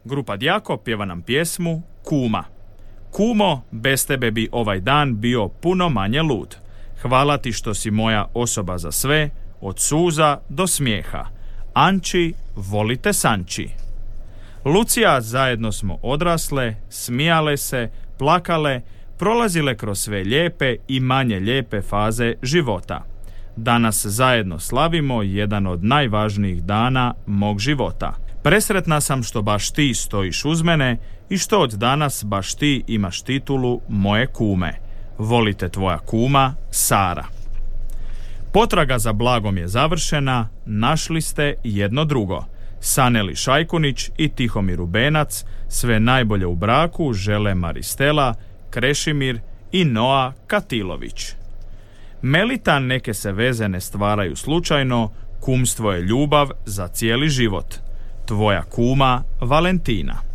Grupa Djako pjeva nam pjesmu Kuma. Kumo, bez tebe bi ovaj dan bio puno manje lud. Hvala ti što si moja osoba za sve, od suza do smijeha. Anči, volite Sanči. Lucija, zajedno smo odrasle, smijale se, plakale, prolazile kroz sve lijepe i manje lijepe faze života. Danas zajedno slavimo jedan od najvažnijih dana mog života. Presretna sam što baš ti stojiš uz mene i što od danas baš ti imaš titulu moje kume. Volite tvoja kuma, Sara. Potraga za blagom je završena, našli ste jedno drugo. Saneli Šajkunić i Tihomir Rubenac sve najbolje u braku žele Maristela, Krešimir i Noa Katilović. Melita, neke se veze ne stvaraju slučajno, kumstvo je ljubav za cijeli život. Tvoja kuma Valentina.